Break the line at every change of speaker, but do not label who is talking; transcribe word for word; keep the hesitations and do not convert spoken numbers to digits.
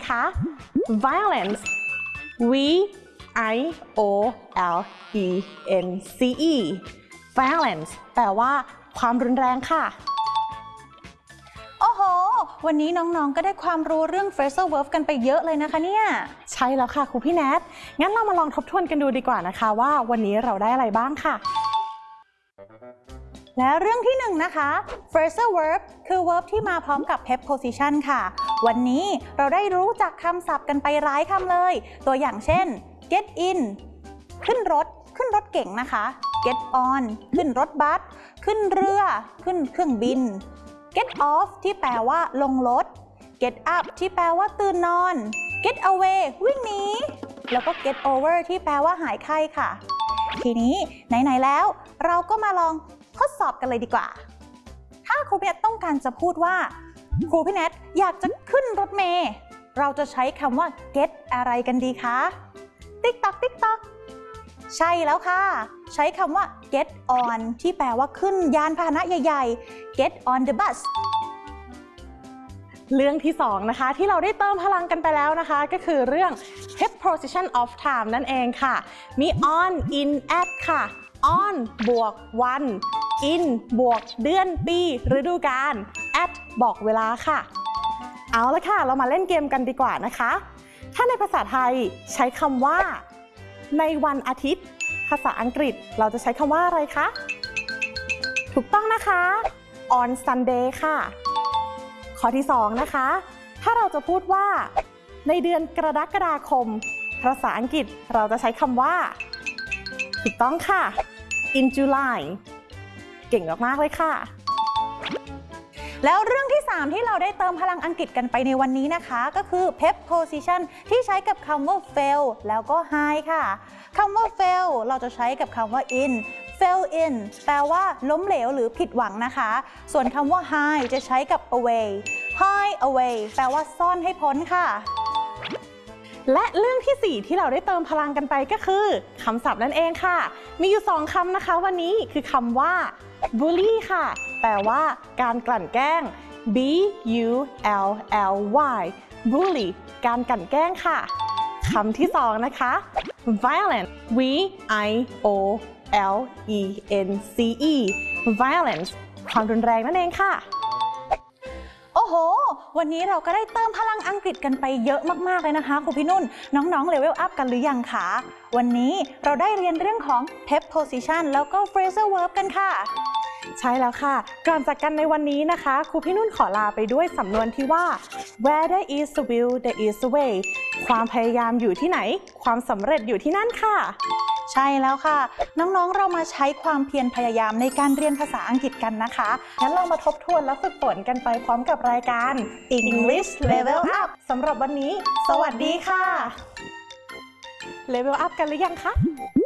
นะคะ violence v i o l e n c e violence แปลว่าความรุนแรงค่ะ
โอ้โหวันนี้น้องๆก็ได้ความรู้เรื่อง phrasal verb กันไปเยอะเลยนะคะเนี่ย
ใช่แล้วค่ะครูพี่แนทงั้นเรามาลองทบทวนกันดูดีกว่านะคะว่าวันนี้เราได้อะไรบ้างค่ะ
และเรื่องที่หนึ่งนะคะ phrasal verb คือ verb ที่มาพร้อมกับ preposition ค่ะวันนี้เราได้รู้จักคำศัพท์กันไปหลายคำเลยตัวอย่างเช่น get in ขึ้นรถขึ้นรถเก๋งนะคะ get on ขึ้นรถบัสขึ้นเรือขึ้นเครื่องบิน get off ที่แปลว่าลงรถ get up ที่แปลว่าตื่นนอน get away วิ่งหนีแล้วก็ get over ที่แปลว่าหายไข้ค่ะทีนี้ไหนๆแล้วเราก็มาลองทดสอบกันเลยดีกว่าถ้าครูพี่แนทต้องการจะพูดว่าครูพี่แนทอยากจะขึ้นรถเมล์เราจะใช้คำว่า get อะไรกันดีคะติ๊กต๊อกติ๊กต๊อกใช่แล้วค่ะใช้คำว่า get on ที่แปลว่าขึ้นยานพาหนะใหญ่ๆ get on the bus
เรื่องที่สองนะคะที่เราได้เติมพลังกันไปแล้วนะคะก็คือเรื่อง preposition of time นั่นเองค่ะมี on in at ค่ะ on บวกวัน in บวกเดือนปีฤดูกาล at บอกเวลาค่ะเอาละค่ะเรามาเล่นเกมกันดีกว่านะคะถ้าในภาษาไทยใช้คำว่าในวันอาทิตย์ภาษาอังกฤษเราจะใช้คำว่าอะไรคะถูกต้องนะคะ on Sunday ค่ะข้อที่สองนะคะถ้าเราจะพูดว่าในเดือนกรกฎาคมภาษาอังกฤษเราจะใช้คำว่าถูกต้องค่ะ in July เก่งมากๆเลยค่ะ
แล้วเรื่องที่สามที่เราได้เติมพลังอังกฤษกันไปในวันนี้นะคะก็คือ preposition ที่ใช้กับคำว่า fail แล้วก็ high ค่ะคำว่า fail เราจะใช้กับคำว่า in fail in แปลว่าล้มเหลวหรือผิดหวังนะคะส่วนคำว่า hide จะใช้กับ away hide away แปลว่าซ่อนให้พ้นค่ะ
และเรื่องที่สี่ที่เราได้เติมพลังกันไปก็คือคำศัพท์นั่นเองค่ะมีอยู่สองคำนะคะวันนี้คือคำว่า bully ค่ะแปลว่าการกลั่นแกล้ง b u l l y bully การกลั่นแกล้งค่ะคำที่สองนะคะ violent v i o l e n c e violence ความรุนแรงนั่นเองค่ะ
โอ้โหวันนี้เราก็ได้เติมพลังอังกฤษกันไปเยอะมากๆเลยนะคะครูพี่นุ่นน้องๆเลเวลอัพกันหรือยังคะวันนี้เราได้เรียนเรื่องของ preposition แล้วก็ phrasal verb กันค่ะ
ใช่แล้วค่ะก่อนจากกันในวันนี้นะคะครูพี่นุ่นขอลาไปด้วยสำนวนที่ว่า where there is a will there is a way ความพยายามอยู่ที่ไหนความสำเร็จอยู่ที่นั่นค่ะ
ใช่แล้วค่ะน้องๆเรามาใช้ความเพียรพยายามในการเรียนภาษาอังกฤษกันนะคะ
งั้นเรามาทบทวนและฝึกฝนกันไปพร้อมกับรายการ English Level Up สำหรับวันนี้สวัสดีค่ะ Level Up กันหรือยังคะ